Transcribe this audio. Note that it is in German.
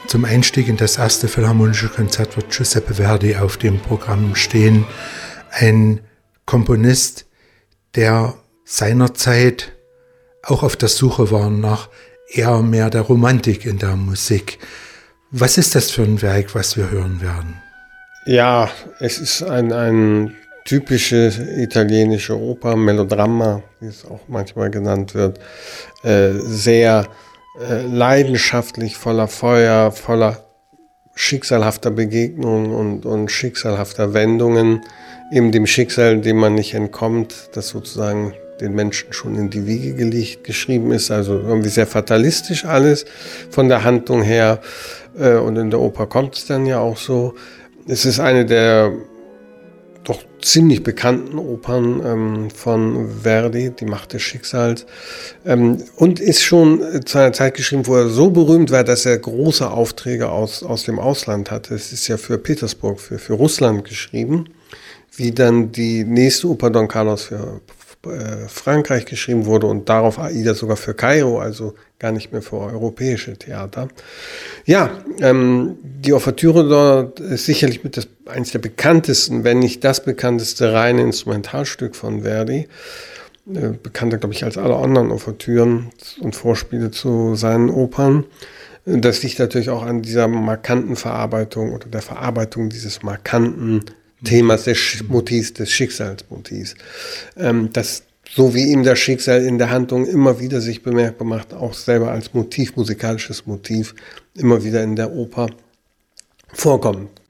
Zum Einstieg in das erste Philharmonische Konzert wird Giuseppe Verdi auf dem Programm stehen. Ein Komponist, der seinerzeit auch auf der Suche war nach eher mehr der Romantik in der Musik. Was ist das für ein Werk, was wir hören werden? Ja, es ist ein typische italienische Oper, Melodramma, wie es auch manchmal genannt wird, sehr leidenschaftlich, voller Feuer, voller schicksalhafter Begegnungen und schicksalhafter Wendungen, eben dem Schicksal, dem man nicht entkommt, das sozusagen den Menschen schon in die Wiege gelegt geschrieben ist, also irgendwie sehr fatalistisch alles von der Handlung her, und in der Oper kommt es dann ja auch so. Es ist eine der doch ziemlich bekannten Opern von Verdi, die Macht des Schicksals, und ist schon zu einer Zeit geschrieben, wo er so berühmt war, dass er große Aufträge aus dem Ausland hatte. Es ist ja für Petersburg, für Russland geschrieben, wie dann die nächste Oper Don Carlos für Frankreich geschrieben wurde und darauf Aida sogar für Kairo, also gar nicht mehr für europäische Theater. Ja, die Ouvertüre dort ist sicherlich eines der bekanntesten, wenn nicht das bekannteste reine Instrumentalstück von Verdi. Bekannter, glaube ich, als alle anderen Ouvertüren und Vorspiele zu seinen Opern. Das liegt natürlich auch an dieser markanten Verarbeitung oder der Verarbeitung dieses markanten Themas des Motivs, des Schicksalsmotivs. Das, so wie ihm das Schicksal in der Handlung immer wieder sich bemerkbar macht, auch selber als Motiv, musikalisches Motiv, immer wieder in der Oper vorkommt.